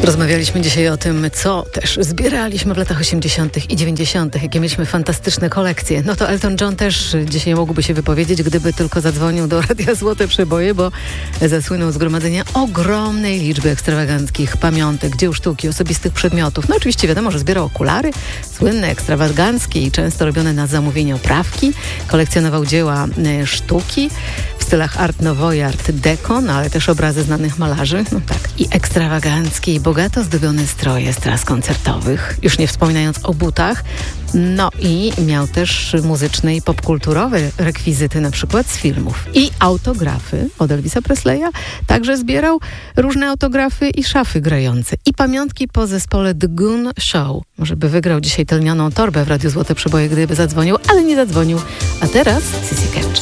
Rozmawialiśmy dzisiaj o tym, co też zbieraliśmy w latach 80. i 90., jakie mieliśmy fantastyczne kolekcje. No to Elton John też dzisiaj mógłby się wypowiedzieć, gdyby tylko zadzwonił do Radia Złote Przeboje, bo zasłynął z gromadzenia ogromnej liczby ekstrawaganckich pamiątek, dzieł sztuki, osobistych przedmiotów. No oczywiście wiadomo, że zbierał okulary, słynne, ekstrawaganckie i często robione na zamówienie oprawki. Kolekcjonował dzieła sztuki w stylach Art Nouveau i Art Deco, no ale też obrazy znanych malarzy. No tak, i ekstrawaganckie i bogato zdobione stroje z tras koncertowych, już nie wspominając o butach. No i miał też muzyczne i popkulturowe rekwizyty, na przykład z filmów. I autografy od Elvisa Presleya. Także zbierał różne autografy i szafy grające. I pamiątki po zespole The Goon Show. Może by wygrał dzisiaj tę lnianą torbę w Radiu Złote Przeboje, gdyby zadzwonił, ale nie zadzwonił. A teraz Sissy Catch.